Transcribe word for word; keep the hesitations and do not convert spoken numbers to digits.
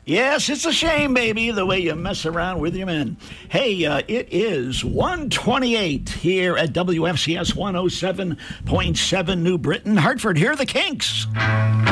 Yes, it's a shame, baby, the way you mess around with your men. Hey, uh, it is one twenty-eight here at W F C S one oh seven point seven New Britain, Hartford. Here are the Kinks.